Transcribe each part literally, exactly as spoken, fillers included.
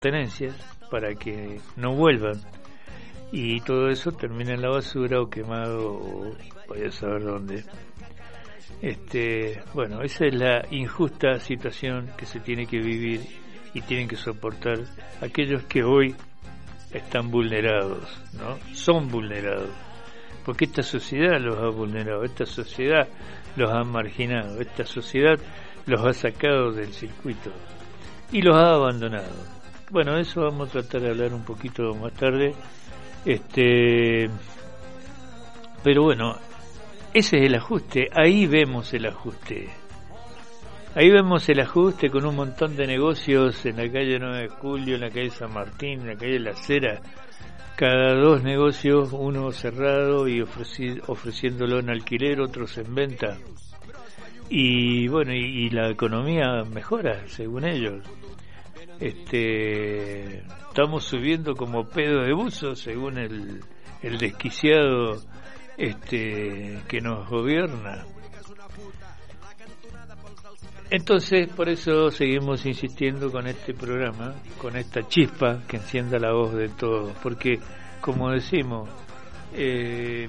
tenencias para que no vuelvan, y todo eso termina en la basura o quemado o vaya a saber dónde. Este, bueno, esa es la injusta situación que se tiene que vivir y tienen que soportar aquellos que hoy están vulnerados, ¿no? Son vulnerados, porque esta sociedad los ha vulnerado, esta sociedad los ha marginado, esta sociedad los ha sacado del circuito y los ha abandonado. Bueno, eso vamos a tratar de hablar un poquito más tarde. Este, pero bueno, ese es el ajuste, ahí vemos el ajuste. Ahí vemos el ajuste con un montón de negocios en la calle nueve de julio, en la calle San Martín, en la calle La Cera. Cada dos negocios, uno cerrado y ofreci- ofreciéndolo en alquiler, otros en venta. Y bueno, y, y la economía mejora, según ellos. Este, estamos subiendo como pedo de buzo, según el, el desquiciado este, que nos gobierna. Entonces, por eso seguimos insistiendo con este programa, con esta chispa que encienda la voz de todos, porque, como decimos, eh,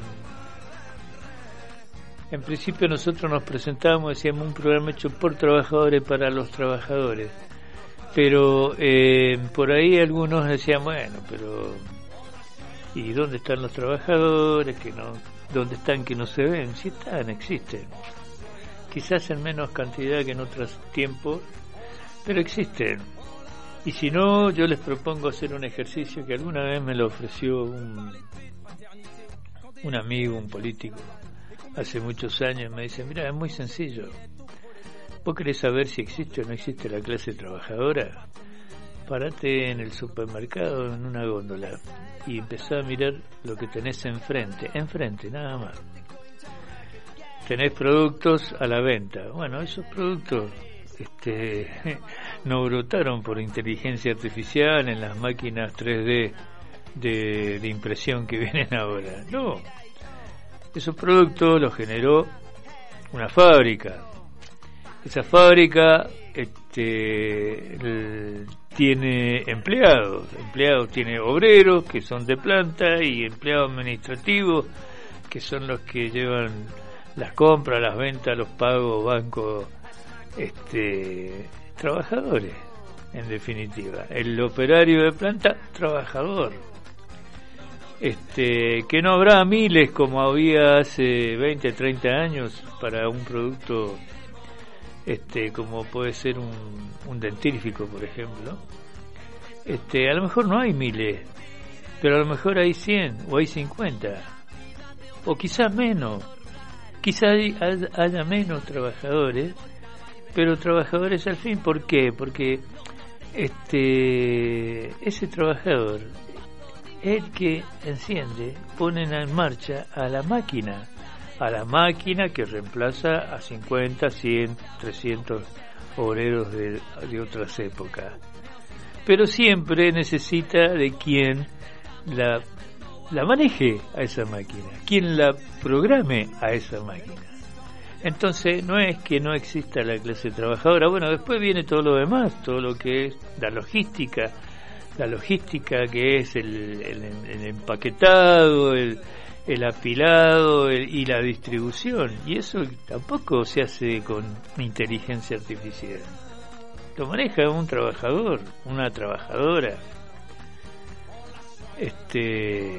en principio nosotros nos presentábamos, decíamos, un programa hecho por trabajadores para los trabajadores, pero eh, por ahí algunos decían, bueno, pero ¿y dónde están los trabajadores? Que no, ¿dónde están que no se ven? Si están, existen. Quizás en menos cantidad que en otros tiempos, pero existen. Y si no, yo les propongo hacer un ejercicio que alguna vez me lo ofreció un, un amigo, un político, hace muchos años. Me dice, mira, es muy sencillo. ¿Vos querés saber si existe o no existe la clase trabajadora? Parate en el supermercado, en una góndola, y empezá a mirar lo que tenés enfrente, enfrente, nada más. Tenés productos a la venta. Bueno, esos productos este, no brotaron por inteligencia artificial en las máquinas tres D de, de impresión que vienen ahora. No. Esos productos los generó una fábrica. Esa fábrica este, el, tiene empleados. Empleados tiene obreros que son de planta y empleados administrativos que son los que llevan las compras, las ventas, los pagos, bancos, este, trabajadores, en definitiva. El operario de planta, trabajador. Este, que no habrá miles como había hace veinte, treinta años para un producto, este, como puede ser un, un dentífrico, por ejemplo. Este, a lo mejor no hay miles, pero a lo mejor hay cien o hay cincuenta, o quizás menos. Quizá haya menos trabajadores, pero trabajadores al fin. ¿Por qué? Porque este ese trabajador es el que enciende, pone en marcha a la máquina, a la máquina que reemplaza a cincuenta, cien, trescientos obreros de, de otras épocas. Pero siempre necesita de quien la la maneje a esa máquina, quien la programe a esa máquina. Entonces no es que no exista la clase trabajadora. Bueno, después viene todo lo demás, todo lo que es la logística, la logística que es el, el, el empaquetado, el, el apilado el, y la distribución, y eso tampoco se hace con inteligencia artificial. Lo maneja un trabajador, una trabajadora. Este,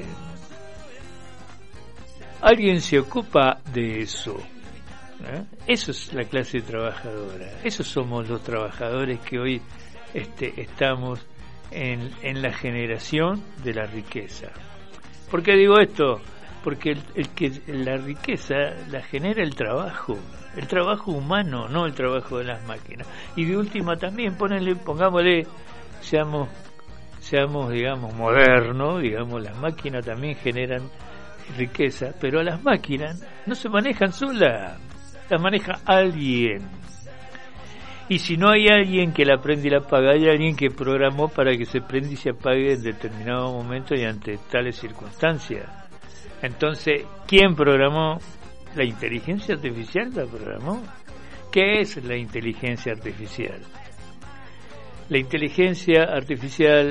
alguien se ocupa de eso, ¿eh? Eso es la clase trabajadora. Esos somos los trabajadores que hoy este, estamos en, en la generación de la riqueza. ¿Por qué digo esto? Porque el, el que la riqueza la genera el trabajo, el trabajo humano, no el trabajo de las máquinas. Y de última también, ponele, pongámosle, seamos seamos, digamos, modernos, digamos, las máquinas también generan riqueza, pero a las máquinas no se manejan solas, las maneja alguien. Y si no hay alguien que la prende y la apaga, hay alguien que programó para que se prenda y se apague en determinado momento y ante tales circunstancias. Entonces, ¿quién programó? ¿La inteligencia artificial la programó? ¿Qué es la inteligencia artificial? La inteligencia artificial